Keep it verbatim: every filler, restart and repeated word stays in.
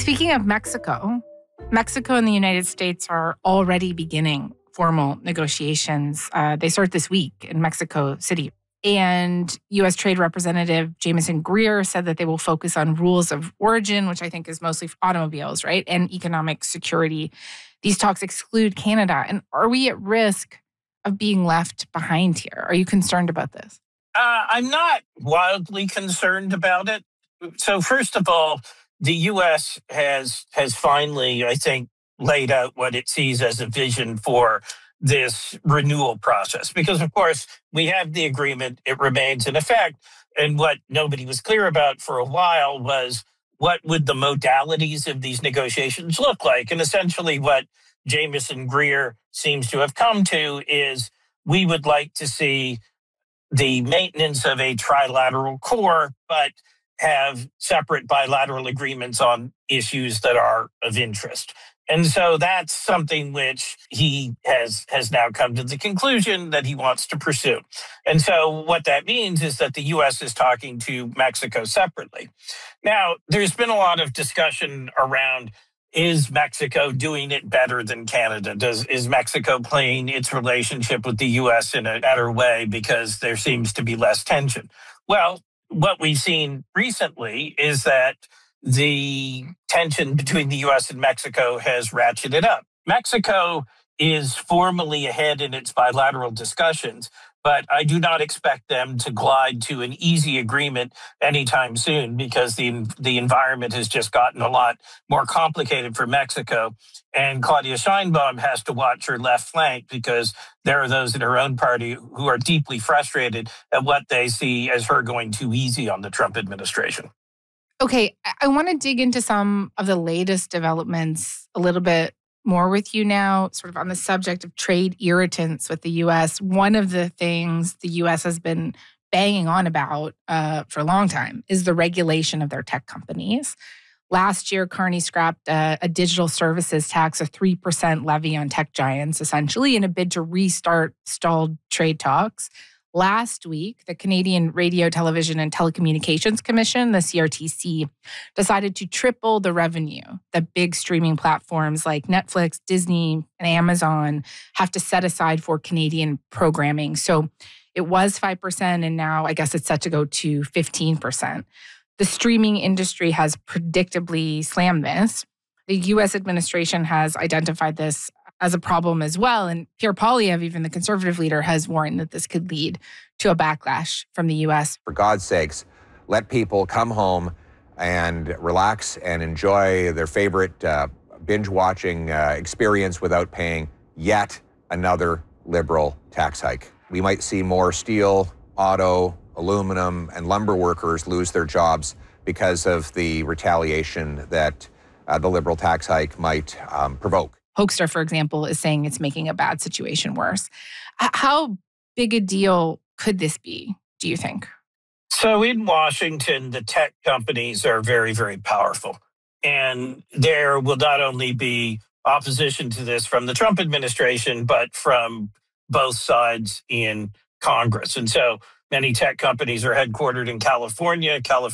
Speaking of Mexico, Mexico and the United States are already beginning formal negotiations. Uh, they start this week in Mexico City. And U S. Trade Representative Jamieson Greer said that they will focus on rules of origin, which I think is mostly automobiles, right? And economic security. These talks exclude Canada. And are we at risk of being left behind here? Are you concerned about this? Uh, I'm not wildly concerned about it. So first of all, the U S has has finally, I think, laid out what it sees as a vision for this renewal process. Because, of course, we have the agreement. It remains in effect. And what nobody was clear about for a while was what would the modalities of these negotiations look like? And essentially what Jamieson Greer seems to have come to is we would like to see the maintenance of a trilateral core, but have separate bilateral agreements on issues that are of interest. And so that's something which he has has now come to the conclusion that he wants to pursue. And so what that means is that the U S is talking to Mexico separately. Now, there's been a lot of discussion around, is Mexico doing it better than Canada? Does is Mexico playing its relationship with the U S in a better way because there seems to be less tension? Well, what we've seen recently is that the tension between the U S and Mexico has ratcheted up. Mexico is formally ahead in its bilateral discussions, but I do not expect them to glide to an easy agreement anytime soon because the the environment has just gotten a lot more complicated for Mexico. And Claudia Sheinbaum has to watch her left flank because there are those in her own party who are deeply frustrated at what they see as her going too easy on the Trump administration. Okay, I want to dig into some of the latest developments a little bit more with you now, sort of on the subject of trade irritants with the U S. One of the things the U S has been banging on about uh, for a long time is the regulation of their tech companies. Last year, Carney scrapped a, a digital services tax, a three percent levy on tech giants, essentially, in a bid to restart stalled trade talks. Last week, the Canadian Radio, Television, and Telecommunications Commission, the C R T C, decided to triple the revenue that big streaming platforms like Netflix, Disney, and Amazon have to set aside for Canadian programming. So it was five percent, and now I guess it's set to go to fifteen percent. The streaming industry has predictably slammed this. The U S administration has identified this as a problem as well. And Pierre Poilievre, even the conservative leader, has warned that this could lead to a backlash from the U S. For God's sakes, let people come home and relax and enjoy their favorite uh, binge-watching uh, experience without paying yet another Liberal tax hike. We might see more steel, auto, aluminum, and lumber workers lose their jobs because of the retaliation that uh, the Liberal tax hike might um, provoke. Hoekstra, for example, is saying it's making a bad situation worse. How big a deal could this be, do you think? So in Washington, the tech companies are very, very powerful. And there will not only be opposition to this from the Trump administration, but from both sides in Congress. And so many tech companies are headquartered in California. California